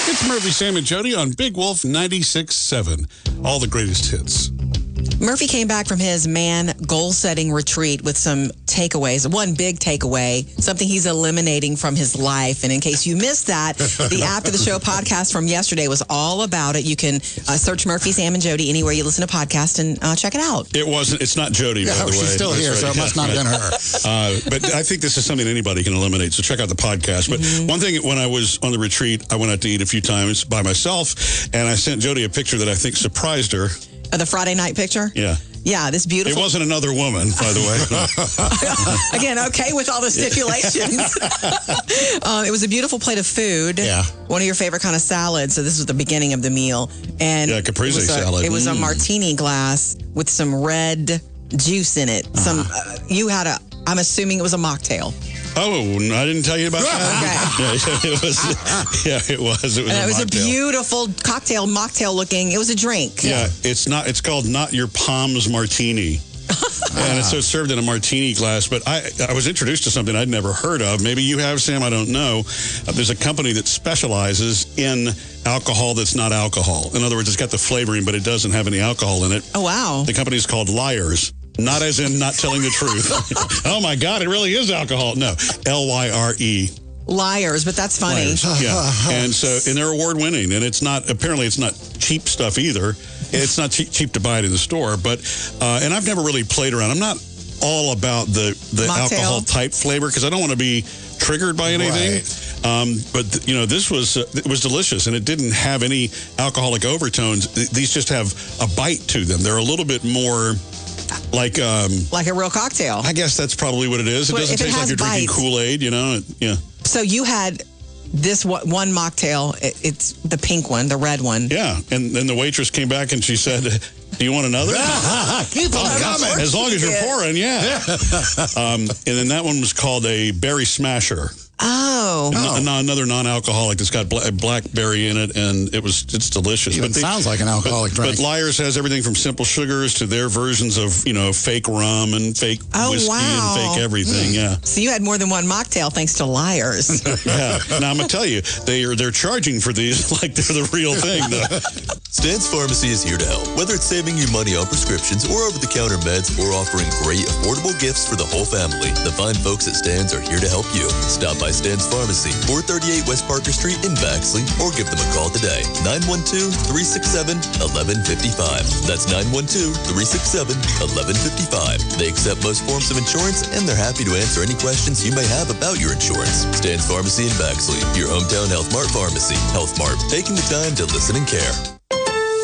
It's Murphy, Sam, and Jody on Big Wolf 96.7. All the greatest hits. Murphy came back from his man goal-setting retreat with some takeaways. One big takeaway, something he's eliminating from his life. And in case you missed that, the After the Show podcast from yesterday was all about it. You can search Murphy, Sam, and Jody anywhere you listen to podcasts and check it out. It's not Jody, by the way. She's still here, so it must not have been her. But I think this is something anybody can eliminate, so check out the podcast. But one thing, when I was on the retreat, I went out to eat a few times by myself, and I sent Jody a picture that I think surprised her. The Friday night picture? Yeah. Yeah, this beautiful. It wasn't another woman, by the way. Again, okay with all the stipulations. It was a beautiful plate of food. Yeah. One of your favorite kind of salads. So this was the beginning of the meal. And Yeah, caprese salad. It was a martini glass with some red juice in it. I'm assuming it was a mocktail. Oh, I didn't tell you about that? Okay. It was. It was And a it was mocktail. a beautiful mocktail looking. It was a drink. Yeah, it's called Not Your Palms Martini. And so it's served in a martini glass. But I was introduced to something I'd never heard of. Maybe you have, Sam, I don't know. There's a company that specializes in alcohol that's not alcohol. In other words, it's got the flavoring, but it doesn't have any alcohol in it. Oh, wow. The company is called Liars. Not as in not telling the truth. Oh, my God, it really is alcohol. No, Lyre. Liars, but that's funny. Liars. Yeah. And they're award winning. And apparently it's not cheap stuff either. It's not cheap to buy it in the store. But, and I've never really played around. I'm not all about the alcohol type flavor because I don't want to be triggered by anything. Right. But this was it was delicious, and it didn't have any alcoholic overtones. These just have a bite to them. They're a little bit more like a real cocktail. I guess that's probably what it is. It doesn't taste like you're drinking Kool-Aid, Yeah. So you had this one mocktail. It's the pink one, the red one. Yeah, and then the waitress came back and she said, "Do you want another?" Keep on coming. As long as you're pouring, yeah. And then that one was called a berry smasher. Oh. Another non-alcoholic that's got blackberry in it, and it's delicious. It sounds like an alcoholic drink. But Liars has everything from simple sugars to their versions of, fake rum and fake whiskey and fake everything, yeah. So you had more than one mocktail thanks to Liars. Yeah. Now, I'm going to tell you, they're charging for these like they're the real thing, though. Stan's Pharmacy is here to help. Whether it's saving you money on prescriptions or over-the-counter meds or offering great, affordable gifts for the whole family, the fine folks at Stan's are here to help you. Stop by Stan's Pharmacy, 438 West Parker Street in Baxley, or give them a call today. 912-367-1155. That's 912-367-1155. They accept most forms of insurance, and they're happy to answer any questions you may have about your insurance. Stan's Pharmacy in Baxley, your hometown Health Mart pharmacy. Health Mart, taking the time to listen and care.